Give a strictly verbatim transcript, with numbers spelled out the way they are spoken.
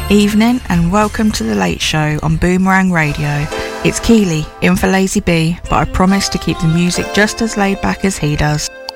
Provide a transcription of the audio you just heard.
Evening and welcome to The Late Show on Boomerang Radio. It's Keely, in for Lazy B, but I promise to keep the music just as laid back as he does.